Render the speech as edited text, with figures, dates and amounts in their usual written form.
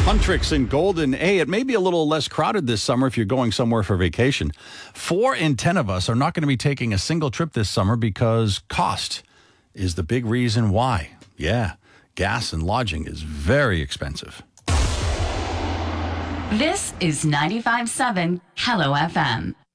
Huntrix in Golden. Hey, it may be a little less crowded this summer if you're going somewhere for vacation. 4 in 10 of us are not going to be taking a single trip this summer because cost is the big reason why. Yeah, gas and lodging is very expensive. This is 95.7 Hello FM.